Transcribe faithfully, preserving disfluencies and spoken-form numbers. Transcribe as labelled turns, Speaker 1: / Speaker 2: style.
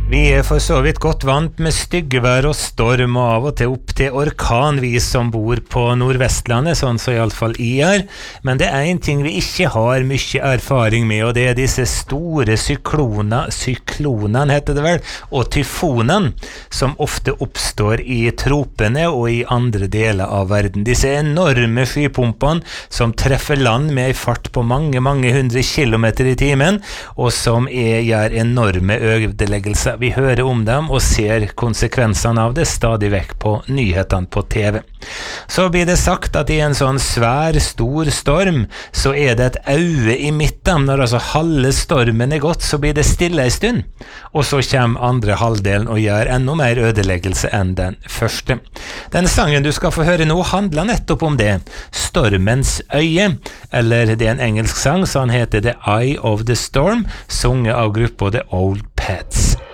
Speaker 1: Vi er for så vidt godt vant med styggevær og storm og av og til opp til orkan, vi som bor på Nordvestlandet, sånn så i alle fall jeg er. Men det er en ting vi ikke har mye erfaring med, og det er disse store syklona, syklonene heter det vel, og tyfonene, som ofte oppstår i tropene og i andre deler av verden. Disse enorme skypumpene som treffer land med en fart på mange, mange hundre kilometer i timen, og som er, gjør enorme ødeleggelser. Vi hører om dem og ser konsekvensene av det stadig vekk på nyhetene på T V. Så blir det sagt at i en sånn svær, stor storm, så er det et øye i midten. Når altså halve stormen er gått, så blir det stille en stund. Og så kommer andre halvdelen og gjør enda mer ødeleggelse enn den første. Den sangen du skal få høre nå handler nettopp om det. Stormens øye, eller det er en engelsk sang, så han heter The Eye of the Storm, sunget av gruppa The Old Pets.